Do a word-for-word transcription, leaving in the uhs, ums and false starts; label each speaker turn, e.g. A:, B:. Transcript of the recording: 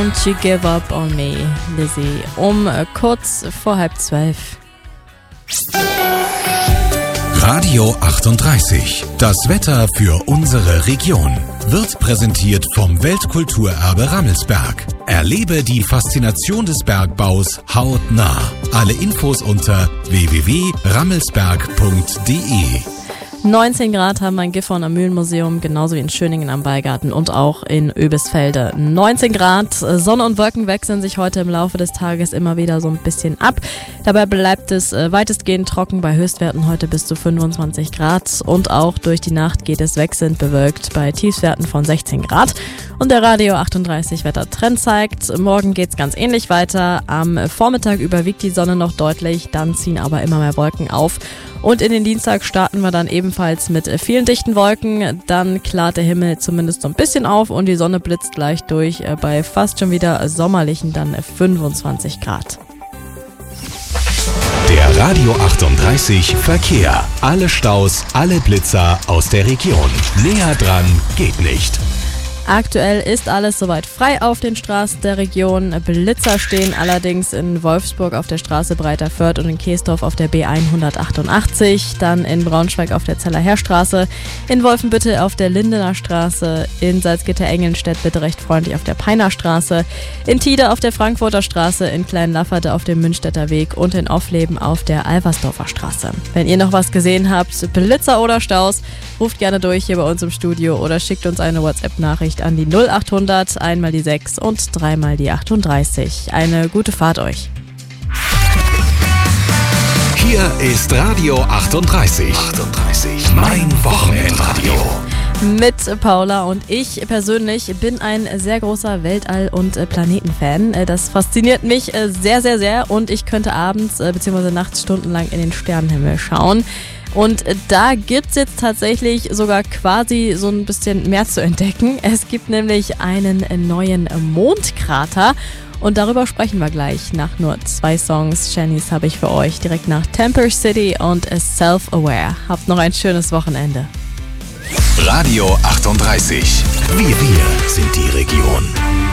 A: Don't you give up on me, Lizzie. Um äh, kurz vor halb zwölf.
B: Radio achtunddreißig. Das Wetter für unsere Region wird präsentiert vom Weltkulturerbe Rammelsberg. Erlebe die Faszination des Bergbaus hautnah. Alle Infos unter w w w punkt rammelsberg punkt d e.
A: neunzehn Grad haben wir in Gifhorn am Mühlenmuseum, genauso wie in Schöningen am Beigarten und auch in Oebisfelde. neunzehn Grad, Sonne und Wolken wechseln sich heute im Laufe des Tages immer wieder so ein bisschen ab. Dabei bleibt es weitestgehend trocken bei Höchstwerten heute bis zu fünfundzwanzig Grad und auch durch die Nacht geht es wechselnd bewölkt bei Tiefstwerten von sechzehn Grad. Und der Radio achtunddreißig Wettertrend zeigt, morgen geht's ganz ähnlich weiter. Am Vormittag überwiegt die Sonne noch deutlich, dann ziehen aber immer mehr Wolken auf. Und in den Dienstag starten wir dann ebenfalls mit vielen dichten Wolken. Dann klart der Himmel zumindest so ein bisschen auf und die Sonne blitzt gleich durch bei fast schon wieder sommerlichen dann fünfundzwanzig Grad.
B: Der Radio achtunddreißig Verkehr. Alle Staus, alle Blitzer aus der Region. Näher dran geht nicht.
A: Aktuell ist alles soweit frei auf den Straßen der Region. Blitzer stehen allerdings in Wolfsburg auf der Straße Breiter Förth und in Keesdorf auf der B hundertachtundachtzig, dann in Braunschweig auf der Zeller Heerstraße, in Wolfenbüttel auf der Lindener Straße, in Salzgitter-Engelnstedt bitte recht freundlich auf der Peiner Straße, in Tide auf der Frankfurter Straße, in Kleinlafferte auf dem Münchstädter Weg und in Offleben auf der Alversdorfer Straße. Wenn ihr noch was gesehen habt, Blitzer oder Staus, ruft gerne durch hier bei uns im Studio oder schickt uns eine WhatsApp-Nachricht an die null achthundert, einmal die sechs und dreimal die achtunddreißig. Eine gute Fahrt euch.
B: Hier ist Radio achtunddreißig. achtunddreißig. Mein Wochenendradio.
A: Mit Paula und ich persönlich bin ein sehr großer Weltall- und Planetenfan. Das fasziniert mich sehr, sehr, sehr und ich könnte abends bzw. nachts stundenlang in den Sternenhimmel schauen. Und da gibt's jetzt tatsächlich sogar quasi so ein bisschen mehr zu entdecken. Es gibt nämlich einen neuen Mondkrater und darüber sprechen wir gleich nach nur zwei Songs. Shanice habe ich für euch direkt nach Temper City und Self-Aware. Habt noch ein schönes Wochenende.
B: Radio achtunddreißig. Wir, wir sind die Region.